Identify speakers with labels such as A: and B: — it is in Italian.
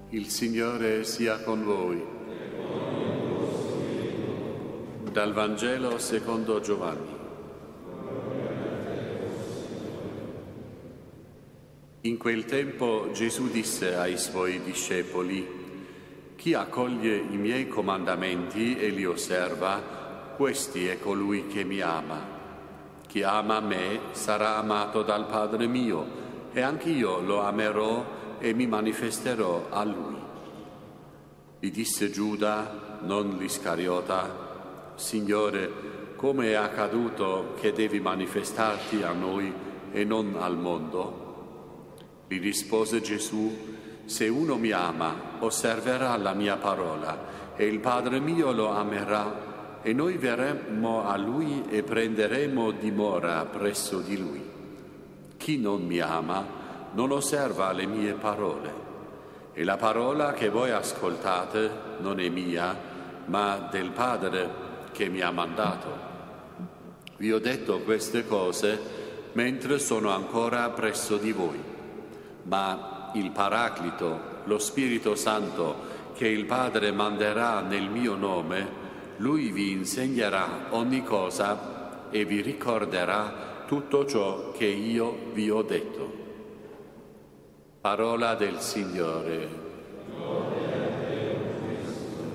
A: Il Signore sia con voi. Dal Vangelo secondo Giovanni. In quel tempo Gesù disse ai suoi discepoli: chi accoglie i miei comandamenti e li osserva, questi è colui che mi ama. Chi ama me sarà amato dal Padre mio, e anch'io lo amerò e mi manifesterò a lui. Gli disse Giuda, non l'Iscariota: Signore, come è accaduto che devi manifestarti a noi e non al mondo? Gli rispose Gesù: se uno mi ama, osserverà la mia parola, e il Padre mio lo amerà, e noi verremo a lui e prenderemo dimora presso di lui. Chi non mi ama non osserva le mie parole, e la parola che voi ascoltate non è mia, ma del Padre che mi ha mandato. Vi ho detto queste cose mentre sono ancora presso di voi, ma il Paraclito, lo Spirito Santo, che il Padre manderà nel mio nome, Lui vi insegnerà ogni cosa e vi ricorderà tutto ciò che io vi ho detto. Parola del Signore.